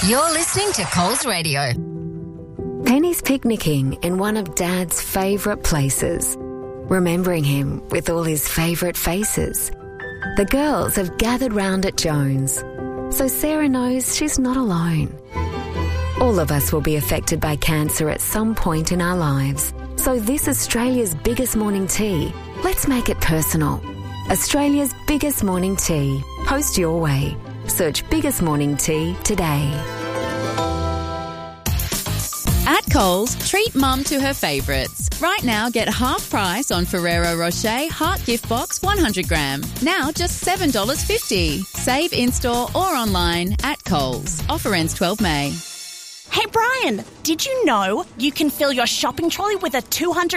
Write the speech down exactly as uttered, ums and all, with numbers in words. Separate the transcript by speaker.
Speaker 1: You're listening to Coles Radio.
Speaker 2: Penny's picnicking in one of Dad's favourite places, remembering him with all his favourite faces. The girls have gathered round at Jones, so Sarah knows she's not alone. All of us will be affected by cancer at some point in our lives, so this Australia's biggest morning tea, let's make it personal. Australia's biggest morning tea. Post your way. Search Biggest Morning Tea today.
Speaker 3: At Coles, treat mum to her favourites. Right now, get half price on Ferrero Rocher Heart Gift Box one hundred gram. Now just seven dollars fifty. Save in-store or online at Coles. Offer ends twelve May.
Speaker 4: Hey Brian, did you know you can fill your shopping trolley with a two hundred